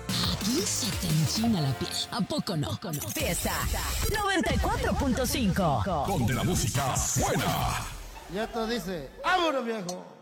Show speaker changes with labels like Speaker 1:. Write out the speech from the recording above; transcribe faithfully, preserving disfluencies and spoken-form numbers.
Speaker 1: Aquí se te enchina la piel. ¿A poco no?
Speaker 2: Fiesta noventa y cuatro punto cinco.
Speaker 3: Donde la música suena.
Speaker 4: Y esto dice, ¡vámonos, viejo!